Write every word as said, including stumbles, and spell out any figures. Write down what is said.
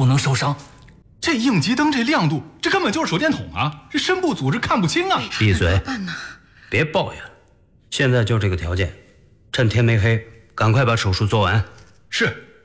不能受伤。 这应急灯这亮度，这根本就是手电筒啊！这深部组织看不清啊！ 闭嘴，别抱怨了。现在就这个条件，趁天没黑，赶快把手术做完。 是。